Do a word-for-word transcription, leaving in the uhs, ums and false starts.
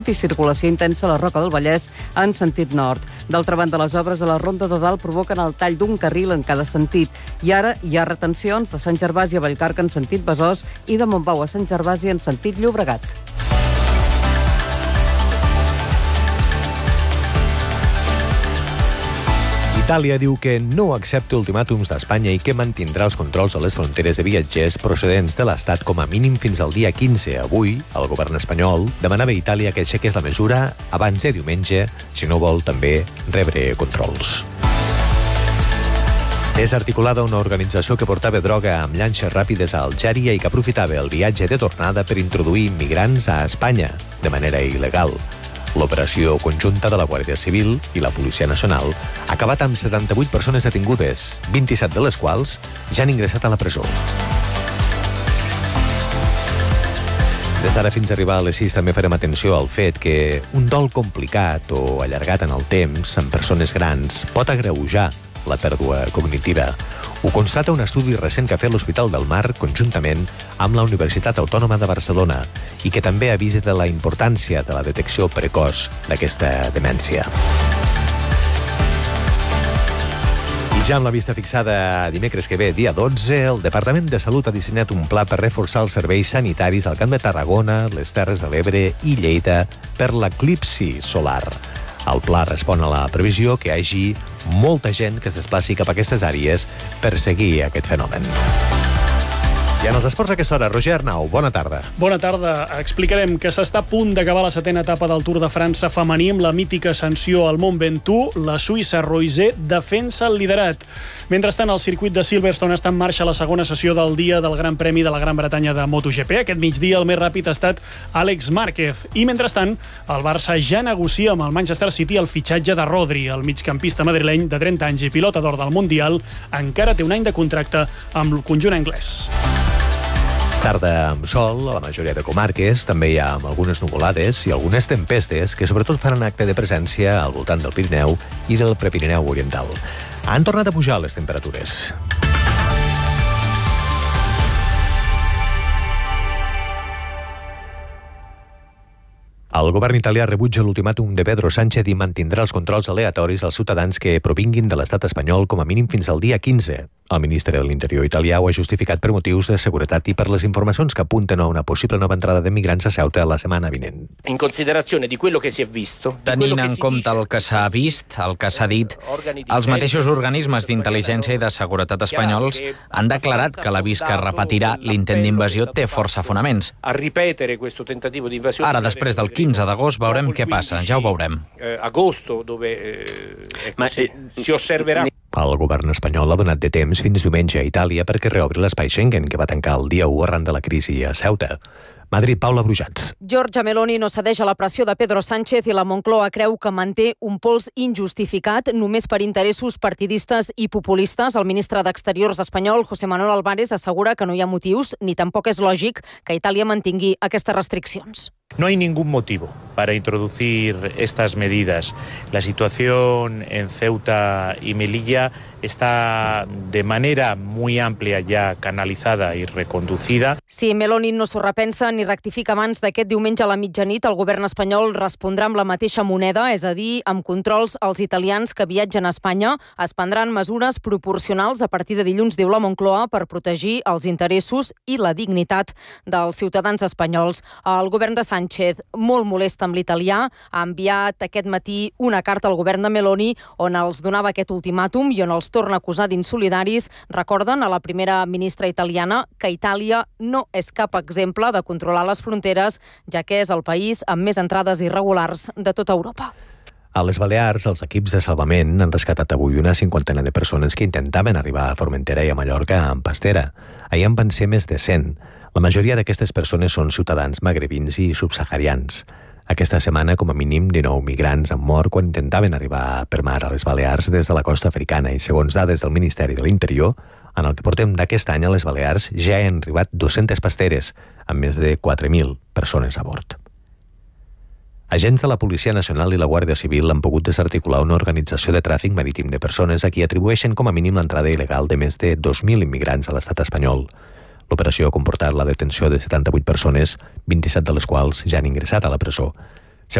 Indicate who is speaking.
Speaker 1: i circulació intensa a la Roca del Vallès en sentit nord. D'altra banda, les obres a la Ronda de Dalt provoquen el tall d'un carril en cada sentit. I ara hi ha retencions de Sant Gervasi a Vallcarca en sentit Besòs i de Montbau a Sant Gervasi en sentit Llobregat.
Speaker 2: Itàlia diu que no accepta ultimàtums d'Espanya i que mantindrà els controls a les fronteres de viatgers procedents de l'Estat com a mínim fins al dia quinze. Avui, el govern espanyol demanava a Itàlia que aixequés la mesura abans de diumenge, si no vol també rebre controls. Desarticulada una organització que portava droga amb llanxes ràpides a Algèria i que aprofitava el viatge de tornada per introduir immigrants a Espanya de manera il·legal. L'operació conjunta de la Guàrdia Civil i la Policia Nacional ha acabat amb setanta-vuit persones detingudes, vint-i-set de les quals ja han ingressat a la presó. Des d'ara fins a arribar a les sis també farem atenció al fet que un dol complicat o allargat en el temps en persones grans pot agreujar la pèrdua cognitiva. Ho constata un estudi recent que ha fet l'Hospital del Mar conjuntament amb la Universitat Autònoma de Barcelona i que també avisa de la importància de la detecció precoç d'aquesta demència. I ja amb la vista fixada dimecres que ve, dia dotze, el Departament de Salut ha dissenyat un pla per reforçar els serveis sanitaris al Camp de Tarragona, les Terres de l'Ebre i Lleida per l'eclipsi solar. El pla respon a la previsió que hi hagi molta gent que es desplaci cap a aquestes àrees per seguir aquest fenomen. I en els esports a aquesta hora, Roger Arnau, bona tarda.
Speaker 3: Bona tarda. Explicarem que s'està a punt d'acabar la setena etapa del Tour de França femení amb la mítica ascensió al Mont Ventoux. La suïssa Roisé defensa el liderat. Mentrestant, al circuit de Silverstone està en marxa la segona sessió del dia del Gran Premi de la Gran Bretanya de MotoGP. Aquest migdia el més ràpid ha estat Àlex Márquez. I mentrestant, el Barça ja negocia amb el Manchester City el fitxatge de Rodri. El migcampista madrileny de trenta anys i pilota d'or del Mundial encara té un any de contracte amb el conjunt anglès.
Speaker 2: Tarda amb sol a la majoria de comarques, també hi ha amb algunes nuvolades i algunes tempestes que sobretot faran acte de presència al voltant del Pirineu i del Prepirineu oriental. Han tornat a pujar les temperatures. El govern italià rebutja l'ultimàtum de Pedro Sánchez i mantindrà els controls aleatoris als ciutadans que provinguin de l'estat espanyol com a mínim fins al dia quinze. El ministre de l'Interior italià ho ha justificat per motius de seguretat i per les informacions que apunten a una possible nova entrada de migrants a Ceuta la setmana vinent.
Speaker 4: In considerazione di quello che si è visto,
Speaker 5: tenint en compte el que s'ha vist, el que s'ha dit, els mateixos organismes d'intel·ligència i de seguretat espanyols han declarat que l'avís que repetirà l'intent d'invasió té força fonaments. Ara, després del quinze d'agost, veurem què passa, ja ho veurem.
Speaker 4: Si osserverà.
Speaker 2: El govern espanyol ha donat de temps fins diumenge a Itàlia perquè reobri l'espai Schengen, que va tancar el dia u arran de la crisi a Ceuta. Madrid, Paula Brujats.
Speaker 6: Giorgia Meloni no cedeix a la pressió de Pedro Sánchez i la Moncloa creu que manté un pols injustificat només per interessos partidistes i populistes. El ministre d'Exteriors espanyol, José Manuel Álvarez, assegura que no hi ha motius ni tampoc és lògic que Itàlia mantingui aquestes restriccions.
Speaker 7: No hay ningún motivo para introducir estas medidas. La situación en Ceuta y Melilla está de manera muy amplia ya canalizada y reconducida.
Speaker 6: Si Meloni no s'ho repensa ni rectifica abans d'aquest diumenge a la mitjanit, el govern espanyol respondrà amb la mateixa moneda, és a dir, amb controls als italians que viatgen a Espanya. Es prendran mesures proporcionals a partir de dilluns, diu la Moncloa, per protegir els interessos i la dignitat dels ciutadans espanyols. El govern de Sánchez, molt molest amb l'italià, ha enviat aquest matí una carta al govern de Meloni on els donava aquest ultimàtum i on els torna a acusar d'insolidaris. Recorden a la primera ministra italiana que Itàlia no és cap exemple de controlar les fronteres, ja que és el país amb més entrades irregulars de tota Europa.
Speaker 2: A les Balears, els equips de salvament han rescatat avui una cinquantena de persones que intentaven arribar a Formentera i a Mallorca amb pastera. Ahir en van ser més de cent. La majoria d'aquestes persones són ciutadans magrebins i subsaharians. Aquesta setmana, com a mínim, dinou migrants han mort quan intentaven arribar per mar a les Balears des de la costa africana i, segons dades del Ministeri de l'Interior, en el que portem d'aquest any a les Balears ja han arribat dues-centes pasteres, amb més de quatre mil persones a bord. Agents de la Policia Nacional i la Guàrdia Civil han pogut desarticular una organització de tràfic marítim de persones a qui atribueixen com a mínim l'entrada il·legal de més de dos mil immigrants a l'estat espanyol. L'operació ha comportat la detenció de setanta-vuit persones, vint-i-set de les quals ja han ingressat a la presó.